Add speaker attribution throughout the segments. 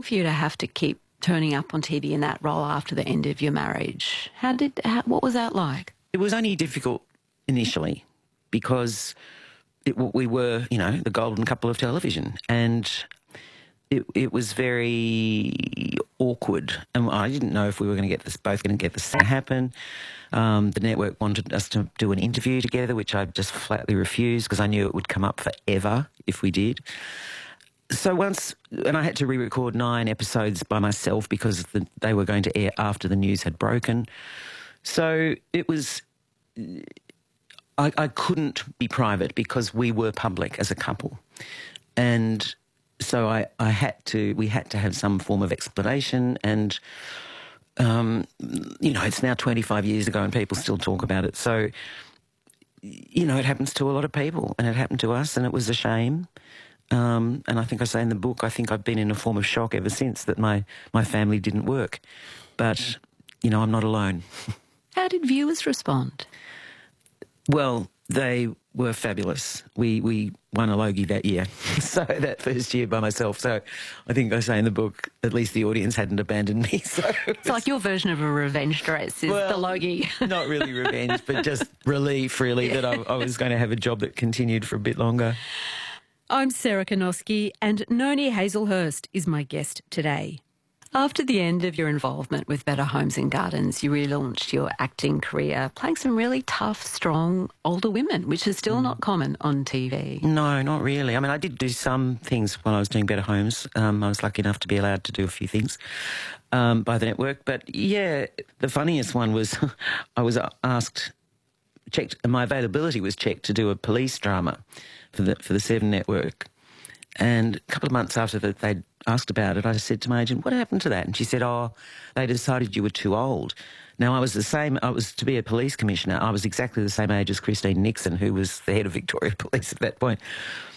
Speaker 1: for you to have to keep turning up on TV in that role after the end of your marriage? What was that like?
Speaker 2: It was only difficult initially because we were, the golden couple of television, and it was very awkward, and I didn't know if we were both going to get this to happen. The network wanted us to do an interview together, which I just flatly refused because I knew it would come up forever if we did. So and I had to re-record 9 episodes by myself because they were going to air after the news had broken. So it was, I couldn't be private because we were public as a couple. And so we had to have some form of explanation, and, it's now 25 years ago and people still talk about it. So, it happens to a lot of people, and it happened to us, and it was a shame. And I think I say in the book, I think I've been in a form of shock ever since that my family didn't work. But, I'm not alone.
Speaker 1: How did viewers respond?
Speaker 2: Well, they were fabulous. We won a Logie that year, so that first year by myself. So I think I say in the book, at least the audience hadn't abandoned me. So
Speaker 1: it's like your version of a revenge dress is the Logie.
Speaker 2: Not really revenge, but just relief, really, that I was going to have a job that continued for a bit longer.
Speaker 1: I'm Sarah Konoski, and Noni Hazlehurst is my guest today. After the end of your involvement with Better Homes and Gardens, you relaunched your acting career, playing some really tough, strong, older women, which is still not common on TV.
Speaker 2: No, not really. I mean, I did do some things while I was doing Better Homes. I was lucky enough to be allowed to do a few things by the network. But, yeah, the funniest one was I was checked, and my availability was checked to do a police drama for the 7 Network. And a couple of months after that they'd asked about it, I said to my agent, what happened to that? And she said, they decided you were too old. Now, I was to be a police commissioner. I was exactly the same age as Christine Nixon, who was the head of Victoria Police at that point.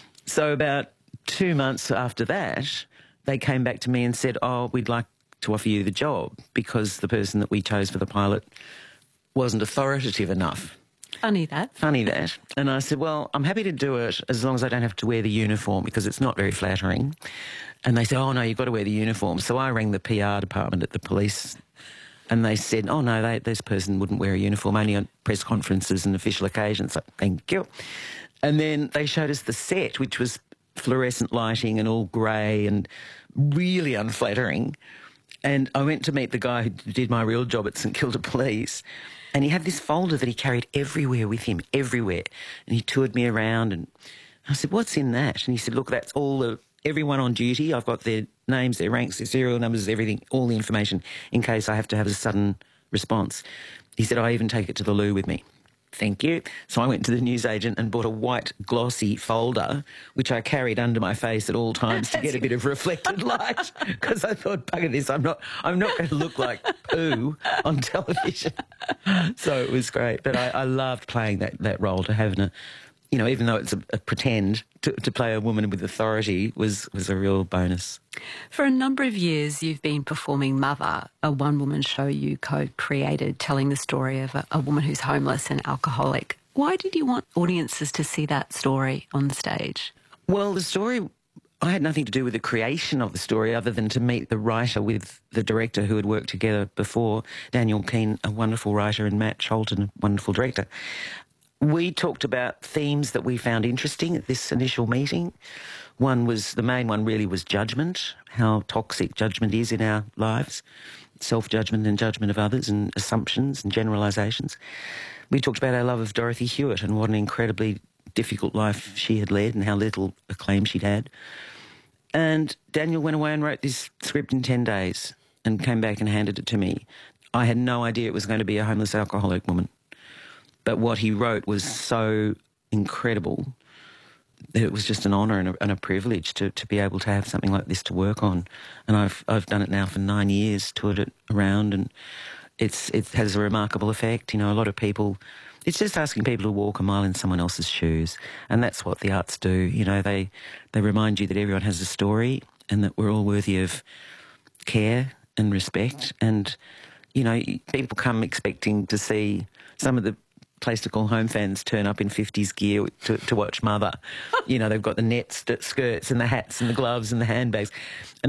Speaker 2: So about 2 months after that, they came back to me and said, we'd like to offer you the job because the person that we chose for the pilot wasn't authoritative enough.
Speaker 1: Funny that.
Speaker 2: And I said, well, I'm happy to do it as long as I don't have to wear the uniform because it's not very flattering. And they said, oh, no, you've got to wear the uniform. So I rang the PR department at the police and they said, oh, no, this person wouldn't wear a uniform, only on press conferences and official occasions. So, thank you. And then they showed us the set, which was fluorescent lighting and all grey and really unflattering. And I went to meet the guy who did my real job at St Kilda Police. And he had this folder that he carried everywhere with him, everywhere. And he toured me around and I said, what's in that? And he said, look, that's everyone on duty. I've got their names, their ranks, their serial numbers, everything, all the information in case I have to have a sudden response. He said, I even take it to the loo with me. Thank you. So I went to the newsagent and bought a white glossy folder, which I carried under my face at all times to get a bit of reflected light, because I thought, bugger this, I'm not going to look like poo on television. So it was great. But I loved playing that role, to have even though it's a pretend, to play a woman with authority was a real bonus.
Speaker 1: For a number of years, you've been performing Mother, a one-woman show you co-created, telling the story of a woman who's homeless and alcoholic. Why did you want audiences to see that story on the stage?
Speaker 2: Well, the story, I had nothing to do with the creation of the story other than to meet the writer with the director who had worked together before, Daniel Keane, a wonderful writer, and Matt Cholton, a wonderful director. We talked about themes that we found interesting at this initial meeting. The main one really was judgment, how toxic judgment is in our lives, self-judgment and judgment of others and assumptions and generalisations. We talked about our love of Dorothy Hewitt and what an incredibly difficult life she had led and how little acclaim she'd had. And Daniel went away and wrote this script in 10 days and came back and handed it to me. I had no idea it was going to be a homeless alcoholic woman. But what he wrote was so incredible that it was just an honour and a privilege to be able to have something like this to work on. And I've done it now for 9 years, toured it around, and it has a remarkable effect. A lot of people, it's just asking people to walk a mile in someone else's shoes, and that's what the arts do. They remind you that everyone has a story and that we're all worthy of care and respect. And, people come expecting to see some of the Place to Call Home fans turn up in 50s gear to watch Mother. They've got the net skirts and the hats and the gloves and the handbags. And